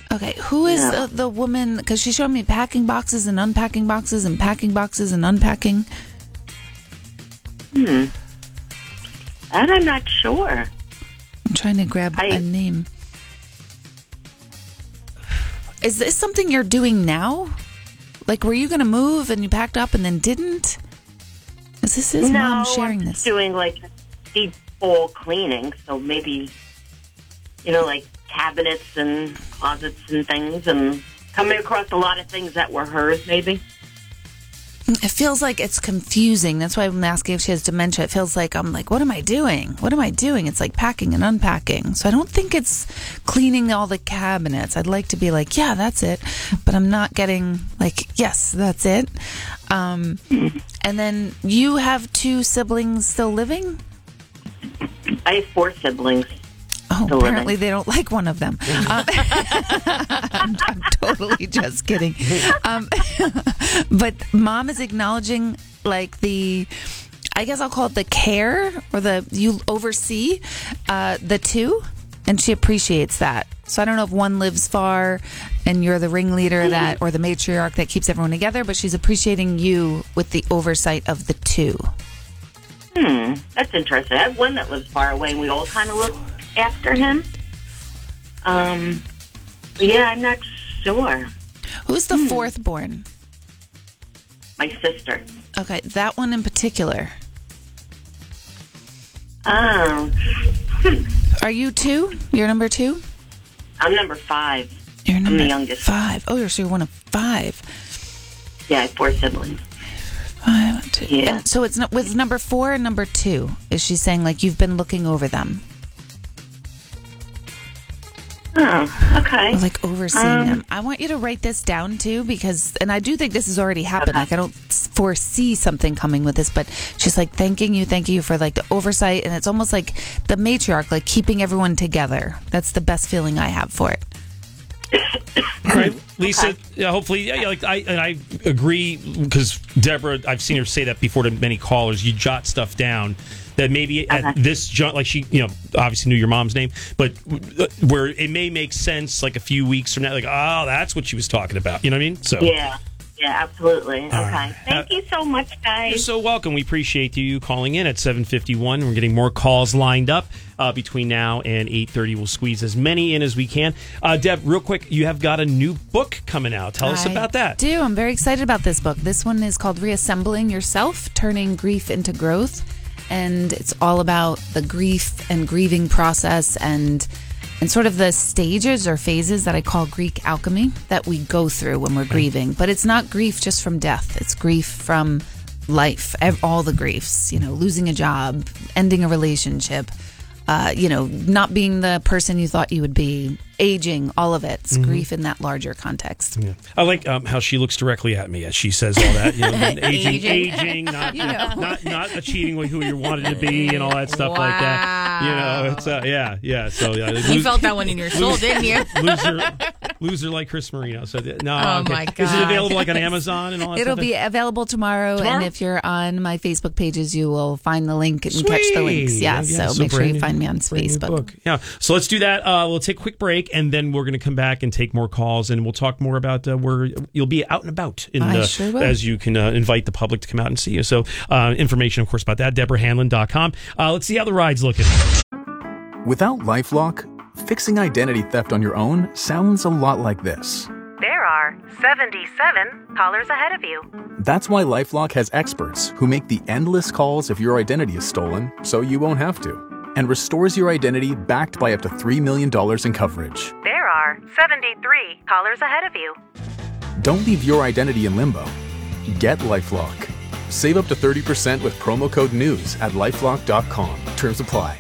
Okay, who is the woman? Because she showed me packing boxes and unpacking boxes and packing boxes and unpacking. That I'm not sure. I'm trying to grab a name. Is this something you're doing now? Like, were you going to move and you packed up and then didn't? Is this his mom sharing I'm this? Doing like deep full cleaning, so maybe, like cabinets and closets and things, and coming across a lot of things that were hers, maybe. It feels like it's confusing. That's why I'm asking if she has dementia. It feels like I'm like, what am I doing? What am I doing? It's like packing and unpacking. So I don't think it's cleaning all the cabinets. I'd like to be like, yeah, that's it. But I'm not getting like, yes, that's it. And then you have 2 siblings still living? I have 4 siblings. Oh, apparently they don't like one of them. I'm totally just kidding. But mom is acknowledging like I guess I'll call it the care or you oversee the 2, and she appreciates that. So I don't know if one lives far and you're the ringleader or the matriarch that keeps everyone together, but she's appreciating you with the oversight of the 2. That's interesting. I have one that lives far away, and we all kind of look after him. Yeah, I'm not sure. Who's the 4th born? My sister. Okay, that one in particular. Oh. Are you 2? You're number 2? I'm number 5. I'm the youngest. 5. Oh, so you're one of 5. Yeah, I have 4 siblings. 5, 2. Yeah. And so it's not with number 4 and number 2. Is she saying like you've been looking over them? Oh, okay. Or like overseeing them. I want you to write this down too, and I do think this has already happened. Okay. Like I don't foresee something coming with this, but she's like thanking you for like the oversight, and it's almost like the matriarch, like keeping everyone together. That's the best feeling I have for it. All right, Lisa. Yeah, hopefully, I agree because Deborah, I've seen her say that before to many callers. You jot stuff down that maybe at this like she, obviously knew your mom's name, but where it may make sense like a few weeks from now, like that's what she was talking about. You know what I mean? So yeah, absolutely. Okay, right. Thank you so much, guys. You're so welcome. We appreciate you calling in at 7:51. We're getting more calls lined up between now and 8:30. We'll squeeze as many in as we can. Deb, real quick, you have got a new book coming out. Tell us about that. I do. I'm very excited about this book. This one is called Reassembling Yourself, Turning Grief into Growth. And it's all about the grief and grieving process and sort of the stages or phases that I call Greek alchemy that we go through when we're grieving. But it's not grief just from death. It's grief from life, all the griefs, losing a job, ending a relationship, not being the person you thought you would be, aging, all of it. It's grief in that larger context. Yeah. I like how she looks directly at me as she says all that. Aging, not achieving who you wanted to be and all that stuff like that. It's So you felt that one in your soul, didn't you? Loser like Chris Marino. So my God. Is it available like on Amazon and all that? It'll be available tomorrow, and if you're on my Facebook pages, you will find the link and catch the links. Yeah, so make sure you find me on Facebook. Yeah, so let's do that. We'll take a quick break, and then we're going to come back and take more calls, and we'll talk more about where you'll be out and about as you can invite the public to come out and see you. So information, of course, about that, DeborahHanlon.com. Let's see how the ride's looking. Without LifeLock, fixing identity theft on your own sounds a lot like this. There are 77 callers ahead of you. That's why LifeLock has experts who make the endless calls if your identity is stolen, so you won't have to, and restores your identity backed by up to $3 million in coverage. There are 73 callers ahead of you. Don't leave your identity in limbo. Get LifeLock. Save up to 30% with promo code NEWS at LifeLock.com. Terms apply.